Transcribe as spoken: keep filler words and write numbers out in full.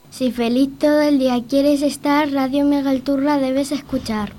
Si feliz todo el día quieres estar, Radio Miguel Turra debes escuchar.